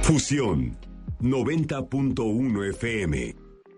Fusión 90.1 FM.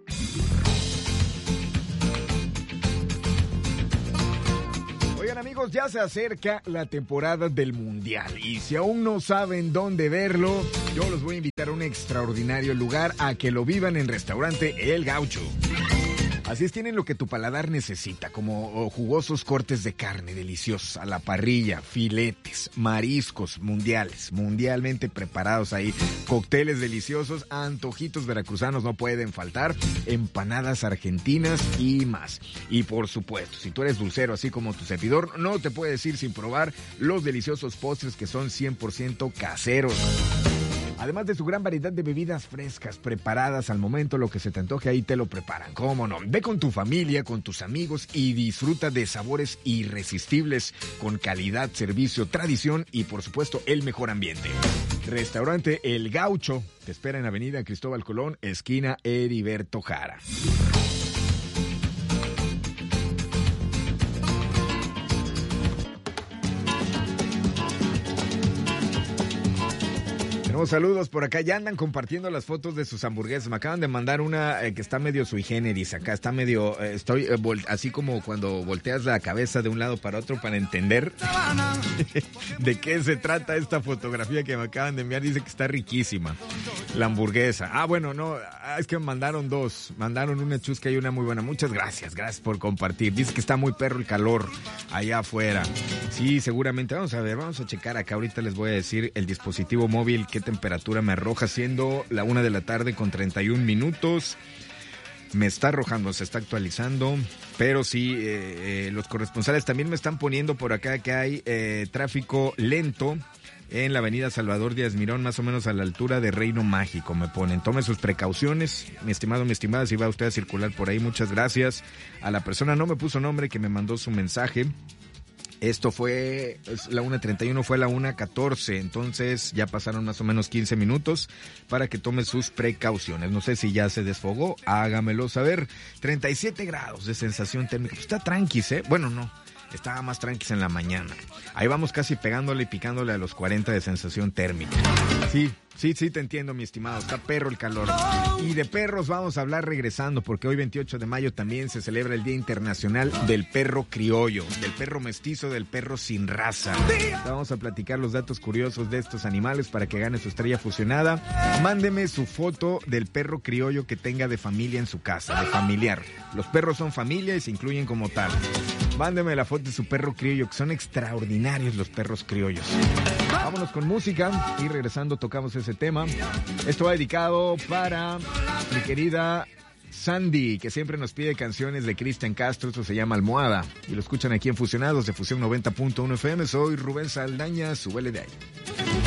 Oigan, amigos, ya se acerca la temporada del Mundial y si aún no saben dónde verlo, yo los voy a invitar a un extraordinario lugar a que lo vivan en Restaurante El Gaucho. Así es, tienen lo que tu paladar necesita, como jugosos cortes de carne deliciosos a la parrilla, filetes, mariscos mundialmente preparados ahí, cócteles deliciosos, antojitos veracruzanos no pueden faltar, empanadas argentinas y más. Y por supuesto, si tú eres dulcero así como tu servidor, no te puedes ir sin probar los deliciosos postres que son 100% caseros. Además de su gran variedad de bebidas frescas, preparadas al momento, lo que se te antoje ahí te lo preparan. ¿Cómo no? Ve con tu familia, con tus amigos y disfruta de sabores irresistibles con calidad, servicio, tradición y por supuesto el mejor ambiente. Restaurante El Gaucho te espera en Avenida Cristóbal Colón, esquina Heriberto Jara. Tenemos saludos por acá, ya andan compartiendo las fotos de sus hamburguesas. Me acaban de mandar una que está medio sui generis, acá está medio, estoy así como cuando volteas la cabeza de un lado para otro para entender de qué se trata esta fotografía que me acaban de enviar. Dice que está riquísima la hamburguesa. Bueno, no, es que me mandaron dos, mandaron una chusca y una muy buena. Muchas gracias por compartir. Dice que está muy perro el calor allá afuera. Sí, seguramente, vamos a ver, vamos a checar acá, ahorita les voy a decir el dispositivo móvil qué temperatura me arroja, siendo la 1 de la tarde con 31 minutos. Me está arrojando, se está actualizando, pero sí, los corresponsales también me están poniendo por acá que hay tráfico lento en la avenida Salvador Díaz Mirón, más o menos a la altura de Reino Mágico, me ponen. Tome sus precauciones, mi estimado, mi estimada, si va usted a circular por ahí. Muchas gracias a la persona, no me puso nombre, que me mandó su mensaje. Esto fue la 1:31, fue la 1:14, entonces ya pasaron más o menos 15 minutos para que tome sus precauciones. No sé si ya se desfogó, hágamelo saber. 37 grados de sensación térmica, pues está tranquis, bueno, no, estaba más tranquis en la mañana. Ahí vamos casi pegándole y picándole a los 40 de sensación térmica. Sí, te entiendo, mi estimado. Está perro el calor. Y de perros vamos a hablar regresando, porque hoy 28 de mayo también se celebra el Día Internacional del Perro Criollo, del perro mestizo, del perro sin raza. Vamos a platicar los datos curiosos de estos animales para que gane su estrella fusionada. Mándeme su foto del perro criollo que tenga de familia en su casa, de familiar. Los perros son familia y se incluyen como tal. Mándeme la foto de su perro criollo, que son extraordinarios los perros criollos. Vámonos con música y regresando tocamos ese tema. Esto va dedicado para mi querida Sandy, que siempre nos pide canciones de Cristian Castro. Esto se llama Almohada y lo escuchan aquí en Fusionados de Fusión 90.1 FM. Soy Rubén Saldaña, súbele de ahí.